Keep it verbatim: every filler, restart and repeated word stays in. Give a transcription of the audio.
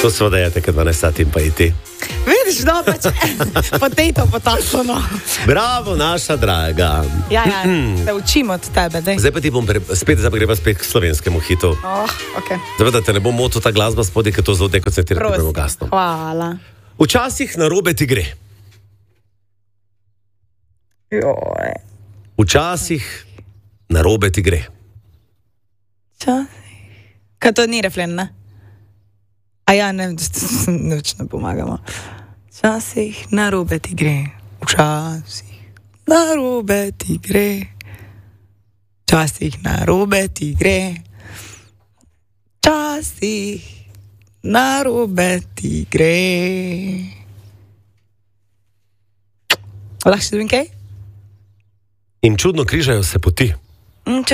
To seveda je tako dvanajst in pa iti. Vidiš, no, pač potato, potato, no. Bravo, naša draga. Ja, ja, da učim od tebe, daj. Zdaj pa ti bom pre... spet, zdaj pa greva spet k slovenskemu hitu. Oh, ok. Zdaj pa, da te ne bom motil ta glasba spodaj, ker to zelo dekoncentrira Prosim, tebe gasno. hvala. Včasih narobe ti gre. Joj. Včasih narobe ti gre. Včasih. Kaj to ni refren, ne? A ja, ne, nič ne pomagamo. Včasih narobe ti gre. Včasih narobe ti gre. Včasih narobe ti gre. Včasih narobe ti gre. Lahko še dobim kaj? In čudno križajo se poti. Mm,